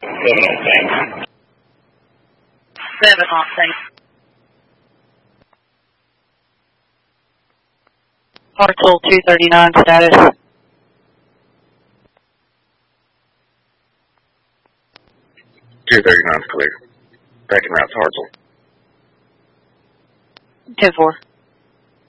7 Octane. 7 Octane. Hartsel 239 status. 239's clear. Backing route to Hartsel. 10-4.